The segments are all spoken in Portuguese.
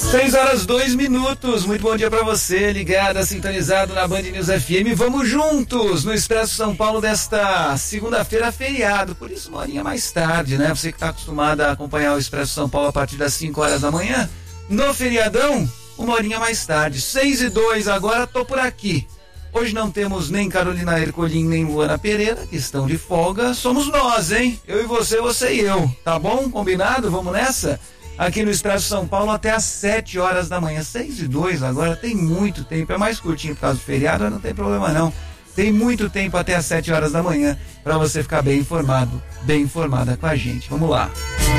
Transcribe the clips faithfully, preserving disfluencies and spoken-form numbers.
seis horas, dois minutos. Muito bom dia pra você, ligado, sintonizado na Band News F M. Vamos juntos no Expresso São Paulo desta segunda-feira, feriado. Por isso, uma horinha mais tarde, né? Você que tá acostumado a acompanhar o Expresso São Paulo a partir das cinco horas da manhã. No feriadão, uma horinha mais tarde. seis e dois, agora tô por aqui. Hoje não temos nem Carolina Ercolim, nem Luana Pereira, que estão de folga. Somos nós, hein? Eu e você, você e eu. Tá bom? Combinado? Vamos nessa? Aqui no Expresso São Paulo até às sete horas da manhã. seis e dois agora, tem muito tempo. É mais curtinho por causa do feriado, mas não tem problema não. Tem muito tempo até às sete horas da manhã para você ficar bem informado, bem informada com a gente. Vamos lá.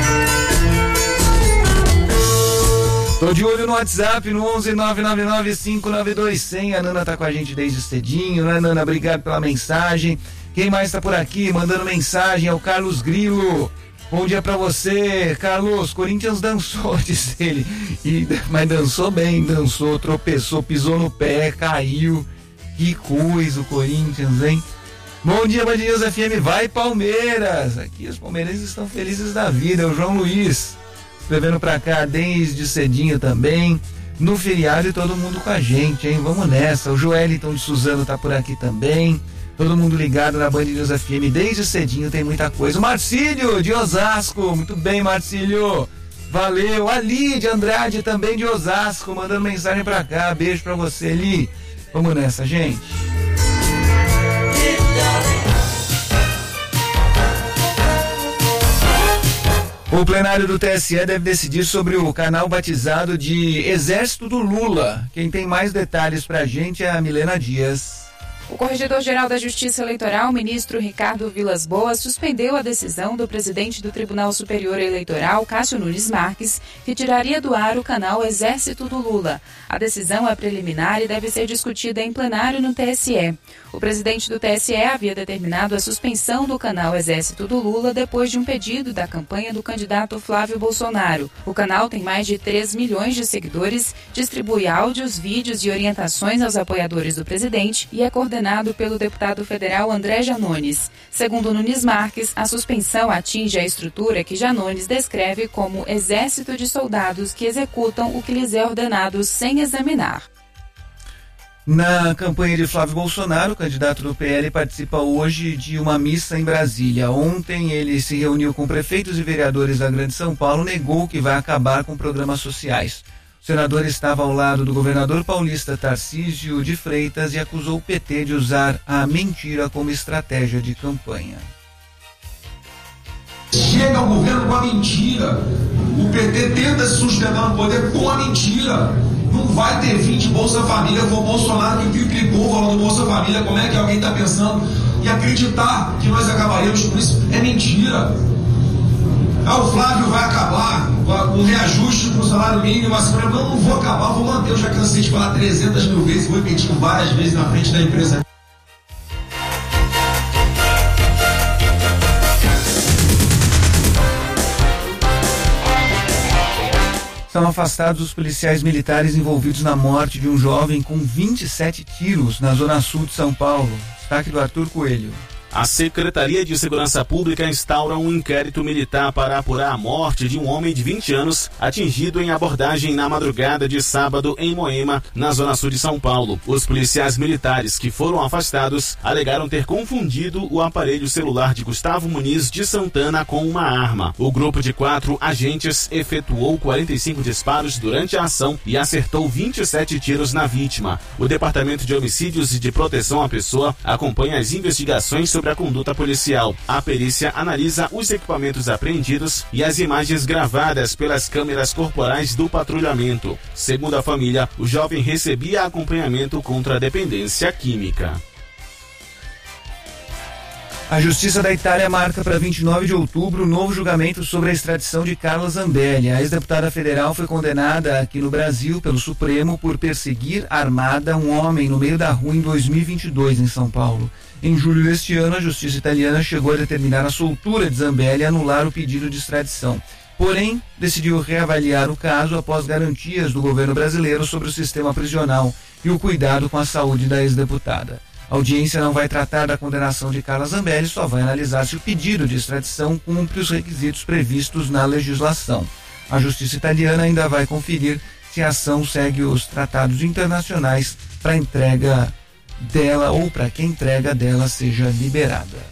Tô de olho no WhatsApp, no onze nove nove nove cinco nove dois zero zero. A Nana tá com a gente desde cedinho, né, Nana? Obrigado pela mensagem. Quem mais tá por aqui mandando mensagem é o Carlos Grilo. Bom dia pra você, Carlos. Corinthians dançou, disse ele. E, mas dançou bem, dançou, tropeçou, pisou no pé, caiu. Que coisa o Corinthians, hein? Bom dia, Band News F M. Vai, Palmeiras. Aqui os palmeirenses estão felizes da vida. É o João Luiz escrevendo pra cá desde cedinho também. No feriado e todo mundo com a gente, hein? Vamos nessa. O Joeliton de Suzano tá por aqui também. Todo mundo ligado na Band News F M desde cedinho, tem muita coisa. O Marcílio de Osasco, muito bem, Marcílio. Valeu. A Li de Andrade também de Osasco, mandando mensagem pra cá. Beijo pra você, Li. Vamos nessa, gente. O plenário do T S E deve decidir sobre o canal batizado de Exército do Lula. Quem tem mais detalhes pra gente é a Milena Dias. O Corregedor-Geral da Justiça Eleitoral, ministro Ricardo Vilas Boas, suspendeu a decisão do presidente do Tribunal Superior Eleitoral, Cássio Nunes Marques, que tiraria do ar o canal Exército do Lula. A decisão é preliminar e deve ser discutida em plenário no T S E. O presidente do T S E havia determinado a suspensão do canal Exército do Lula depois de um pedido da campanha do candidato Flávio Bolsonaro. O canal tem mais de três milhões de seguidores, distribui áudios, vídeos e orientações aos apoiadores do presidente e é coordenado pelo deputado federal André Janones. Segundo Nunes Marques, a suspensão atinge a estrutura que Janones descreve como exército de soldados que executam o que lhes é ordenado sem examinar. Na campanha de Flávio Bolsonaro, o candidato do P L participa hoje de uma missa em Brasília. Ontem ele se reuniu com prefeitos e vereadores da Grande São Paulo, negou que vai acabar com programas sociais. O senador estava ao lado do governador paulista Tarcísio de Freitas e acusou o P T de usar a mentira como estratégia de campanha. Chega ao governo com a mentira. O P T tenta se sustentar no poder com a mentira. Não vai ter fim de Bolsa Família. Foi o Bolsonaro que clicou falando Bolsa Família. Como é que alguém está pensando? E acreditar que nós acabaremos com isso é mentira. Ah, o Flávio vai acabar com o reajuste para o salário mínimo. Não, não vou acabar, vou manter. Eu já cansei de falar trezentas mil vezes, vou repetir várias vezes na frente da empresa. São afastados os policiais militares envolvidos na morte de um jovem com vinte e sete tiros na zona sul de São Paulo. Destaque do Arthur Coelho. A Secretaria de Segurança Pública instaura um inquérito militar para apurar a morte de um homem de vinte anos atingido em abordagem na madrugada de sábado em Moema, na zona sul de São Paulo. Os policiais militares que foram afastados alegaram ter confundido o aparelho celular de Gustavo Muniz de Santana com uma arma. O grupo de quatro agentes efetuou quarenta e cinco disparos durante a ação e acertou vinte e sete tiros na vítima. O Departamento de Homicídios e de Proteção à Pessoa acompanha as investigações sobre a conduta policial. A perícia analisa os equipamentos apreendidos e as imagens gravadas pelas câmeras corporais do patrulhamento. Segundo a família, o jovem recebia acompanhamento contra a dependência química. A Justiça da Itália marca para vinte e nove de outubro o novo julgamento sobre a extradição de Carla Zambelli. A ex-deputada federal foi condenada aqui no Brasil pelo Supremo por perseguir armada um homem no meio da rua em dois mil e vinte e dois em São Paulo. Em julho deste ano, a Justiça italiana chegou a determinar a soltura de Zambelli e anular o pedido de extradição. Porém, decidiu reavaliar o caso após garantias do governo brasileiro sobre o sistema prisional e o cuidado com a saúde da ex-deputada. A audiência não vai tratar da condenação de Carla Zambelli, só vai analisar se o pedido de extradição cumpre os requisitos previstos na legislação. A Justiça italiana ainda vai conferir se a ação segue os tratados internacionais para entrega dela ou para que a entrega dela seja liberada.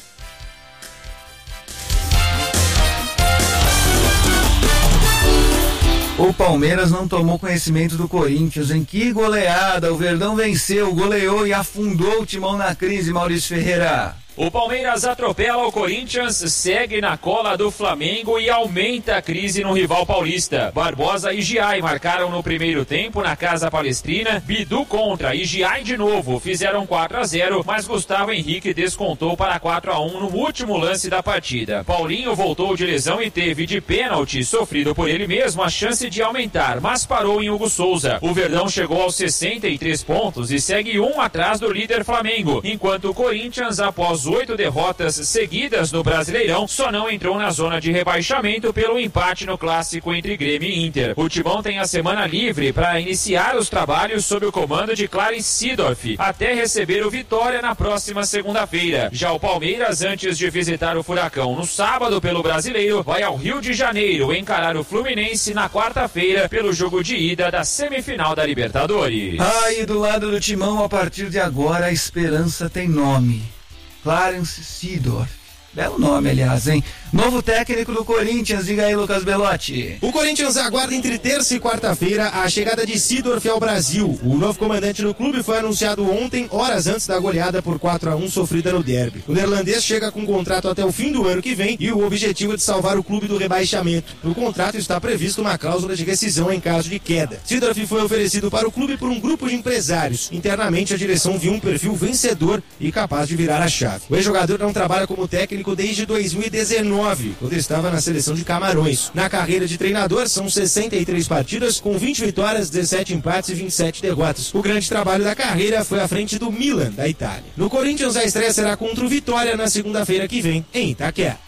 O Palmeiras não tomou conhecimento do Corinthians. Em que goleada! O Verdão venceu, goleou e afundou o Timão na crise, Maurício Ferreira. O Palmeiras atropela o Corinthians, segue na cola do Flamengo e aumenta a crise no rival paulista. Barbosa e Giai marcaram no primeiro tempo na Casa Palestrina. Bidu contra e Giai de novo fizeram quatro a zero, mas Gustavo Henrique descontou para quatro a um no último lance da partida. Paulinho voltou de lesão e teve de pênalti, sofrido por ele mesmo, a chance de aumentar, mas parou em Hugo Souza. O Verdão chegou aos sessenta e três pontos e segue um atrás do líder Flamengo, enquanto o Corinthians, após oito derrotas seguidas no Brasileirão, só não entrou na zona de rebaixamento pelo empate no clássico entre Grêmio e Inter. O Timão tem a semana livre para iniciar os trabalhos sob o comando de Clarence Seedorf, até receber o Vitória na próxima segunda-feira. Já o Palmeiras, antes de visitar o Furacão no sábado pelo Brasileiro, vai ao Rio de Janeiro encarar o Fluminense na quarta-feira pelo jogo de ida da semifinal da Libertadores. Aí do lado do Timão, a partir de agora, a esperança tem nome. Clarence Seedorf. Belo nome, aliás, hein? Novo técnico do Corinthians, diga aí, Lucas Belotti. O Corinthians aguarda entre terça e quarta-feira a chegada de Seedorf ao Brasil. O novo comandante do clube foi anunciado ontem, horas antes da goleada por quatro a um sofrida no derby. O neerlandês chega com contrato até o fim do ano que vem e o objetivo é de salvar o clube do rebaixamento. No contrato está prevista uma cláusula de rescisão em caso de queda. Seedorf foi oferecido para o clube por um grupo de empresários. Internamente, a direção viu um perfil vencedor e capaz de virar a chave. O ex-jogador não trabalha como técnico desde dois mil e dezenove, quando estava na seleção de Camarões. Na carreira de treinador, são sessenta e três partidas, com vinte vitórias, dezessete empates e vinte e sete derrotas. O grande trabalho da carreira foi à frente do Milan, da Itália. No Corinthians, a estreia será contra o Vitória na segunda-feira que vem, em Itaquera.